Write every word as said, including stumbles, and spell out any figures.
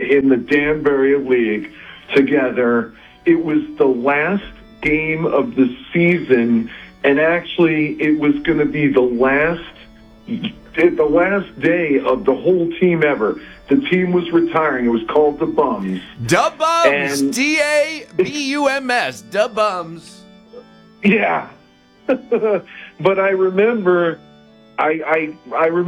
in the Danbury League together. It was the last game of the season, and actually it was going to be the last the last day of the whole team ever. The team was retiring. It was called the Bums. Da Bums. And- D A B U M S. Da Bums. Yeah. But I remember, I, I, I remember